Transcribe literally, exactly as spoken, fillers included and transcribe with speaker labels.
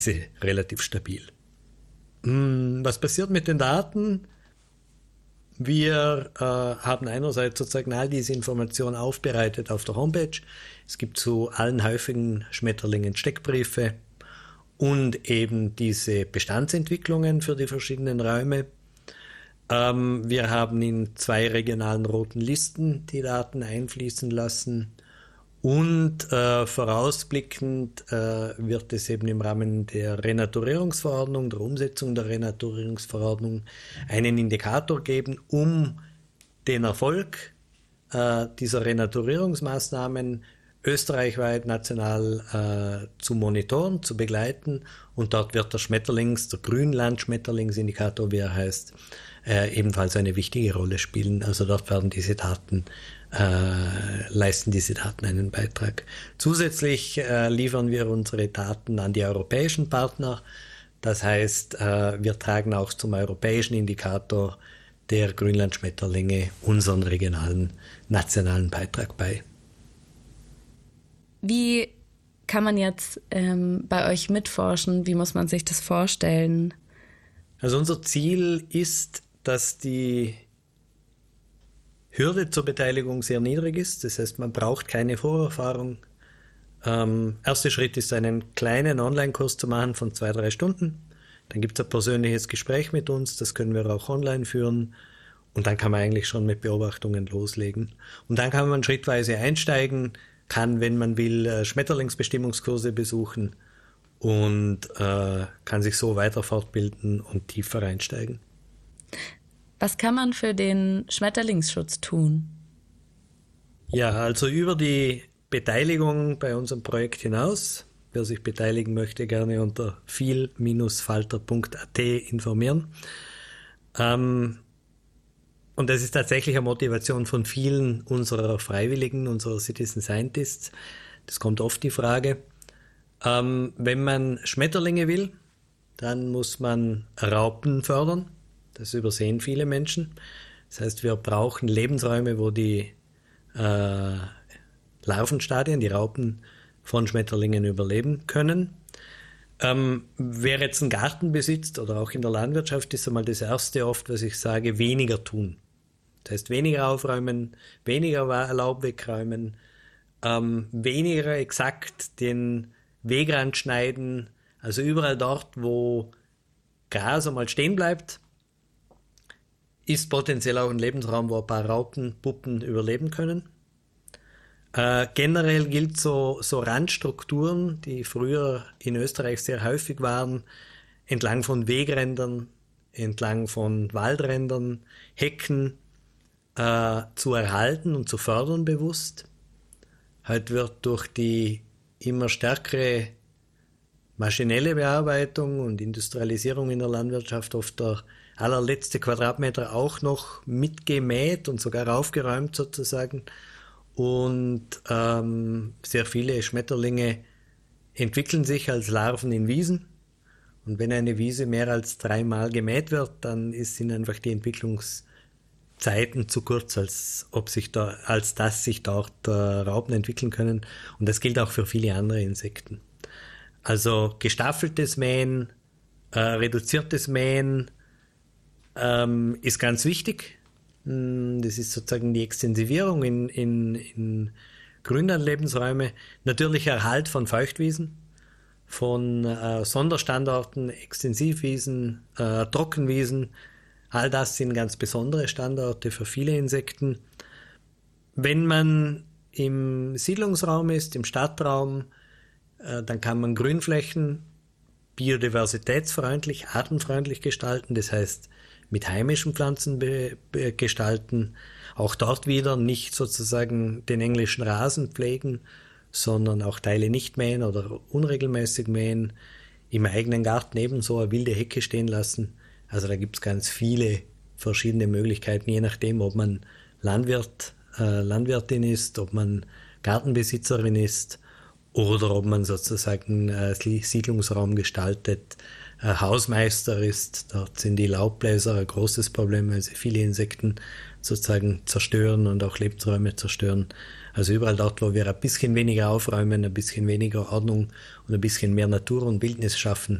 Speaker 1: relativ stabil. Was passiert mit den Daten? Wir äh, haben einerseits sozusagen all diese Informationen aufbereitet auf der Homepage. Es gibt zu allen häufigen Schmetterlingen Steckbriefe und eben diese Bestandsentwicklungen für die verschiedenen Räume. Ähm, wir haben in zwei regionalen roten Listen die Daten einfließen lassen. Und äh, vorausblickend äh, wird es eben im Rahmen der Renaturierungsverordnung, der Umsetzung der Renaturierungsverordnung einen Indikator geben, um den Erfolg äh, dieser Renaturierungsmaßnahmen österreichweit, national äh, zu monitoren, zu begleiten. Und dort wird der Schmetterlings, der Grünland-Schmetterlingsindikator, wie er heißt, äh, ebenfalls eine wichtige Rolle spielen. Also dort werden diese Daten Äh, leisten diese Daten einen Beitrag. Zusätzlich äh, liefern wir unsere Daten an die europäischen Partner. Das heißt, äh, wir tragen auch zum europäischen Indikator der Grünlandschmetterlinge unseren regionalen, nationalen Beitrag bei.
Speaker 2: Wie kann man jetzt ähm, bei euch mitforschen? Wie muss man sich das vorstellen?
Speaker 1: Also unser Ziel ist, dass die Hürde zur Beteiligung sehr niedrig ist. Das heißt, man braucht keine Vorerfahrung. Ähm, erster Schritt ist, einen kleinen Online-Kurs zu machen von zwei, drei Stunden. Dann gibt es ein persönliches Gespräch mit uns. Das können wir auch online führen. Und dann kann man eigentlich schon mit Beobachtungen loslegen. Und dann kann man schrittweise einsteigen, kann, wenn man will, Schmetterlingsbestimmungskurse besuchen und äh, kann sich so weiter fortbilden und tiefer einsteigen.
Speaker 2: Was kann man für den Schmetterlingsschutz tun?
Speaker 1: Ja, also über die Beteiligung bei unserem Projekt hinaus, wer sich beteiligen möchte, gerne unter viel Falter Punkt a t informieren. Ähm, und das ist tatsächlich eine Motivation von vielen unserer Freiwilligen, unserer Citizen Scientists. Das kommt oft die Frage. Ähm, wenn man Schmetterlinge will, dann muss man Raupen fördern. Das übersehen viele Menschen. Das heißt, wir brauchen Lebensräume, wo die äh, Larvenstadien, die Raupen von Schmetterlingen überleben können. Ähm, wer jetzt einen Garten besitzt oder auch in der Landwirtschaft, ist einmal das Erste oft, was ich sage, weniger tun. Das heißt, weniger aufräumen, weniger Laub wegräumen, ähm, weniger exakt den Wegrand schneiden. Also überall dort, wo Gras einmal stehen bleibt, ist potenziell auch ein Lebensraum, wo ein paar Raupenpuppen überleben können. Äh, generell gilt so, so Randstrukturen, die früher in Österreich sehr häufig waren, entlang von Wegrändern, entlang von Waldrändern, Hecken, äh, zu erhalten und zu fördern bewusst. Heute wird durch die immer stärkere maschinelle Bearbeitung und Industrialisierung in der Landwirtschaft oft der allerletzte Quadratmeter auch noch mitgemäht und sogar aufgeräumt sozusagen. Und ähm, sehr viele Schmetterlinge entwickeln sich als Larven in Wiesen. Und wenn eine Wiese mehr als dreimal gemäht wird, dann ist, sind einfach die Entwicklungszeiten zu kurz, als ob sich da, als dass sich dort äh, Raupen entwickeln können. Und das gilt auch für viele andere Insekten. Also gestaffeltes Mähen, äh, reduziertes Mähen ähm, ist ganz wichtig. Das ist sozusagen die Extensivierung in, in, in Grünlandlebensräume. Natürlich Erhalt von Feuchtwiesen, von äh, Sonderstandorten, Extensivwiesen, äh, Trockenwiesen. All das sind ganz besondere Standorte für viele Insekten. Wenn man im Siedlungsraum ist, im Stadtraum, äh, dann kann man Grünflächen biodiversitätsfreundlich, artenfreundlich gestalten. Das heißt, mit heimischen Pflanzen be, be, gestalten. Auch dort wieder nicht sozusagen den englischen Rasen pflegen, sondern auch Teile nicht mähen oder unregelmäßig mähen. Im eigenen Garten ebenso eine wilde Hecke stehen lassen. Also da gibt es ganz viele verschiedene Möglichkeiten, je nachdem, ob man Landwirt, äh, Landwirtin ist, ob man Gartenbesitzerin ist oder ob man sozusagen äh, Siedlungsraum gestaltet, ein Hausmeister ist. Dort sind die Laubbläser ein großes Problem, weil sie viele Insekten sozusagen zerstören und auch Lebensräume zerstören. Also überall dort, wo wir ein bisschen weniger aufräumen, ein bisschen weniger Ordnung und ein bisschen mehr Natur und Wildnis schaffen,